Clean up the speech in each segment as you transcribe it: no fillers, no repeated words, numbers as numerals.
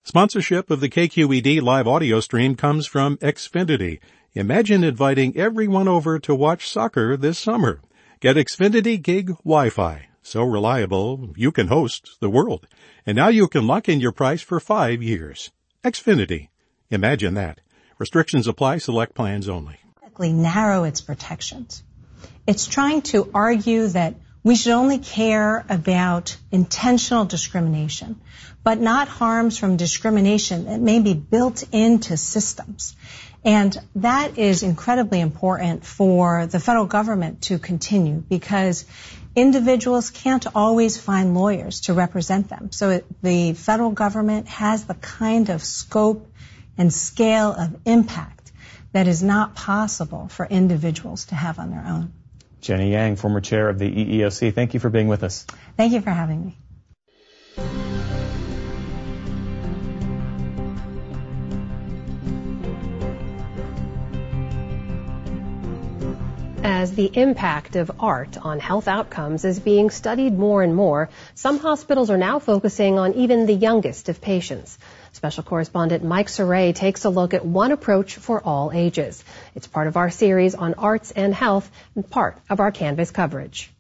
Sponsorship of the KQED live audio stream comes from Xfinity. Imagine inviting everyone over to watch soccer this summer. Get Xfinity Gig Wi-Fi. So reliable, you can host the world. And now you can lock in your price for 5 years. Xfinity. Imagine that. Restrictions apply. Select plans only. Narrow its protections. It's trying to argue that we should only care about intentional discrimination, but not harms from discrimination that may be built into systems. And that is incredibly important for the federal government to continue because individuals can't always find lawyers to represent them. So the federal government has the kind of scope and scale of impact that is not possible for individuals to have on their own. Jenny Yang, former chair of the EEOC, thank you for being with us. Thank you for having me. As the impact of art on health outcomes is being studied more and more, some hospitals are now focusing on even the youngest of patients. Special correspondent Mike Saray takes a look at one approach for all ages. It's part of our series on arts and health and part of our Canvas coverage.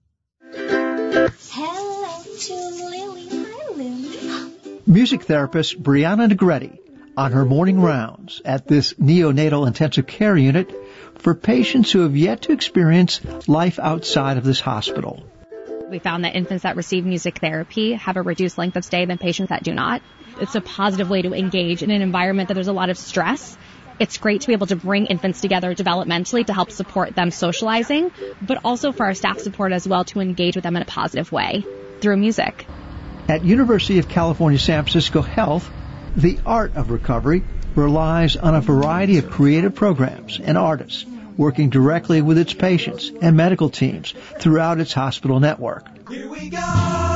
Hello to Lily, my Lily. Music therapist Brianna Negretti on her morning rounds at this neonatal intensive care unit for patients who have yet to experience life outside of this hospital. We found that infants that receive music therapy have a reduced length of stay than patients that do not. It's a positive way to engage in an environment that there's a lot of stress. It's great to be able to bring infants together developmentally to help support them socializing, but also for our staff support as well to engage with them in a positive way through music. At University of California, San Francisco Health, the art of recovery relies on a variety of creative programs and artists working directly with its patients and medical teams throughout its hospital network. Here we go.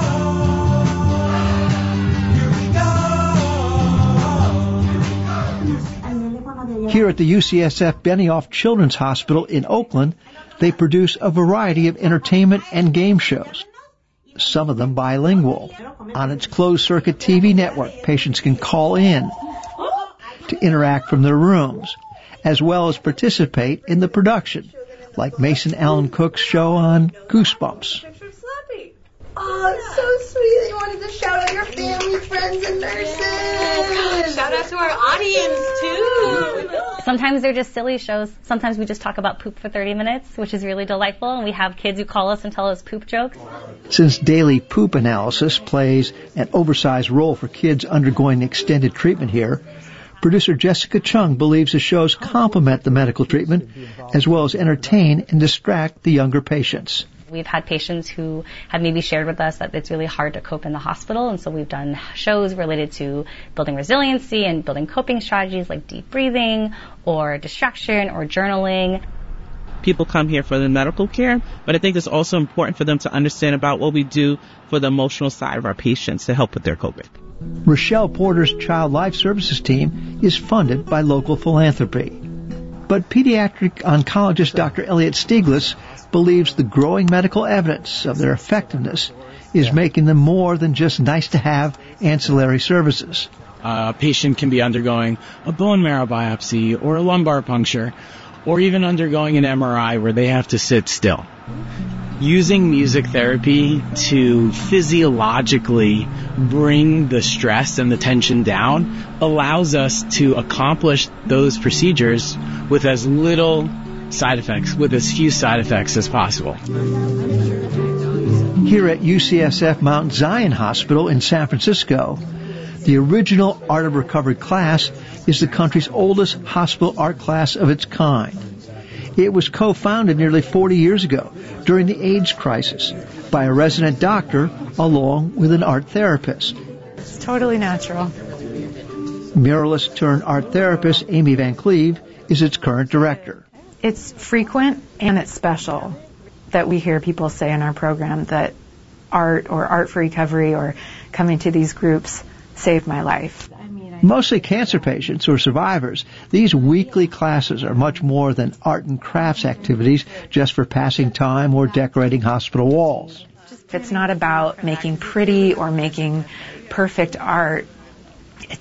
Here at the UCSF Benioff Children's Hospital in Oakland, they produce a variety of entertainment and game shows, some of them bilingual. On its closed-circuit TV network, patients can call in to interact from their rooms, as well as participate in the production, like Mason Allen Cook's show on Goosebumps. Oh, it's so sweet. You wanted to shout out your family, friends, and nurses. Oh, shout out to our audience, too. Sometimes they're just silly shows. Sometimes we just talk about poop for 30 minutes, which is really delightful, and we have kids who call us and tell us poop jokes. Since daily poop analysis plays an oversized role for kids undergoing extended treatment here, producer Jessica Chung believes the shows complement the medical treatment as well as entertain and distract the younger patients. We've had patients who have maybe shared with us that it's really hard to cope in the hospital, and so we've done shows related to building resiliency and building coping strategies like deep breathing or distraction or journaling. People come here for the medical care, but I think it's also important for them to understand about what we do for the emotional side of our patients to help with their coping. Rochelle Porter's Child Life Services team is funded by local philanthropy. But pediatric oncologist Dr. Elliot Stiglitz believes the growing medical evidence of their effectiveness is making them more than just nice-to-have ancillary services. A patient can be undergoing a bone marrow biopsy or a lumbar puncture, or even undergoing an MRI where they have to sit still. Using music therapy to physiologically bring the stress and the tension down allows us to accomplish those procedures with as little side effects, with as few side effects as possible. Here at UCSF Mount Zion Hospital in San Francisco, the original Art of Recovery class is the country's oldest hospital art class of its kind. It was co-founded nearly 40 years ago during the AIDS crisis by a resident doctor along with an art therapist. It's totally natural. Muralist turned art therapist Amy Van Cleve is its current director. It's frequent and it's special that we hear people say in our program that art or art for recovery or coming to these groups saved my life. Mostly cancer patients or survivors, these weekly classes are much more than art and crafts activities just for passing time or decorating hospital walls. It's not about making pretty or making perfect art.